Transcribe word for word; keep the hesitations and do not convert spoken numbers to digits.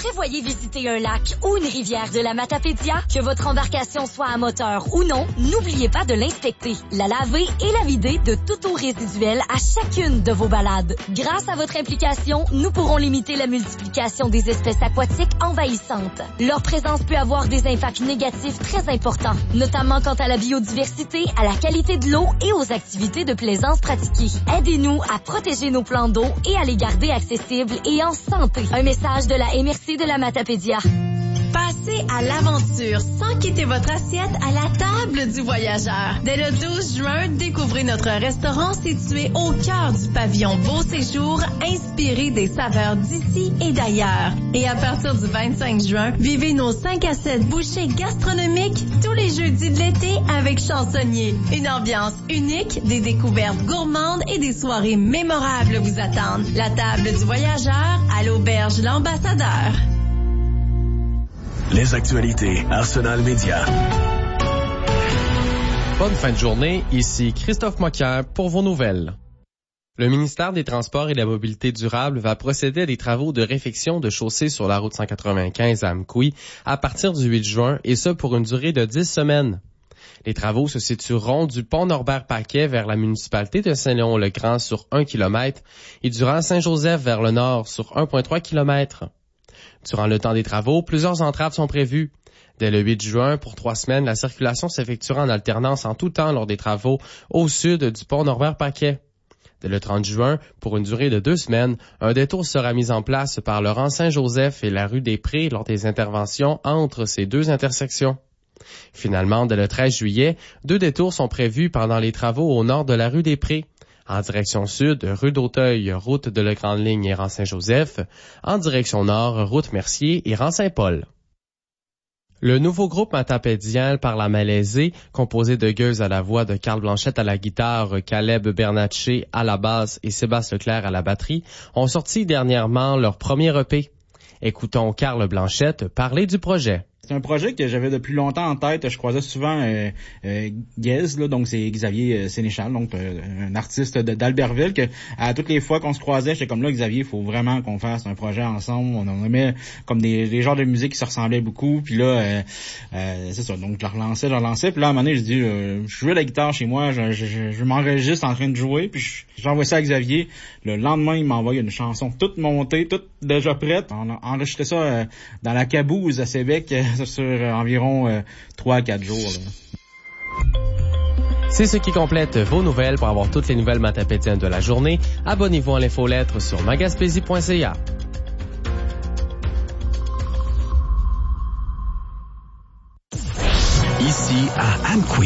prévoyez visiter un lac ou une rivière de la Matapédia, que votre embarcation soit à moteur ou non, n'oubliez pas de l'inspecter, la laver et la vider de toute eau résiduelle à chacune de vos balades. Grâce à votre implication, nous pourrons limiter la multiplication des espèces aquatiques envahissantes. Leur présence peut avoir des impacts négatifs très importants, notamment quant à la biodiversité, à la qualité de l'eau et aux activités de plaisance pratiquées. Aidez-nous à protéger nos plans d'eau et à les garder accessibles et en santé. Un message de la M R C de la Matapédia. Passez à l'aventure sans quitter votre assiette à la table du voyageur. Dès le douze juin, découvrez notre restaurant situé au cœur du pavillon Beau Séjour, inspiré des saveurs d'ici et d'ailleurs. Et à partir du vingt-cinq juin, vivez nos cinq à sept bouchées gastronomiques tous les jeudis de l'été avec Chansonnier. Une ambiance unique, des découvertes gourmandes et des soirées mémorables vous attendent. La table du voyageur à l'auberge L'Ambassadeur. Les actualités Arsenal Média. Bonne fin de journée, ici Christophe Moquer pour vos nouvelles. Le ministère des Transports et de la Mobilité durable va procéder à des travaux de réfection de chaussées sur la route cent quatre-vingt-quinze à Amqui à partir du huit juin, et ce pour une durée de dix semaines. Les travaux se situeront du pont Norbert-Paquet vers la municipalité de Saint-Léon-le-Grand sur un kilomètre et du rang Saint-Joseph vers le nord sur un virgule trois kilomètres. Durant le temps des travaux, plusieurs entraves sont prévues. Dès le huit juin, pour trois semaines, la circulation s'effectuera en alternance en tout temps lors des travaux au sud du pont Norbert-Paquet. Dès le trente juin, pour une durée de deux semaines, un détour sera mis en place par le rang Saint-Joseph et la rue des Prés lors des interventions entre ces deux intersections. Finalement, dès le treize juillet, deux détours sont prévus pendant les travaux au nord de la rue des Prés. En direction sud, rue d'Auteuil, route de la Grande Ligne et rang Saint-Joseph. En direction nord, route Mercier et rang Saint-Paul. Le nouveau groupe matapédien par la Malaisée, composé de gueuses à la voix, de Carl Blanchette à la guitare, Caleb Bernatchez à la basse et Sébastien Leclerc à la batterie, ont sorti dernièrement leur premier E P. Écoutons Carl Blanchette parler du projet. C'est un projet que j'avais depuis longtemps en tête. Je croisais souvent euh, euh, Guez, là, donc c'est Xavier euh, Sénéchal, donc euh, un artiste de, d'Albertville, que à toutes les fois qu'on se croisait, j'étais comme là, Xavier, il faut vraiment qu'on fasse un projet ensemble. On en aimait comme des, des genres de musique qui se ressemblaient beaucoup. Puis là, euh, euh, c'est ça, donc je le relançais, je le relançais. Puis là, à un moment donné, je dis, euh, je jouais la guitare chez moi, je, je, je, je m'enregistre en train de jouer, puis j'envoie ça à Xavier. Le lendemain, il m'envoie une chanson toute montée, toute déjà prête. On a enregistré ça euh, dans la Cabouse à Sébec, euh, sur environ euh, trois à quatre jours. Là. C'est ce qui complète vos nouvelles. Pour avoir toutes les nouvelles matapédiennes de la journée, abonnez-vous à l'infolettre sur magaspésie point c a. Ici à Amqui.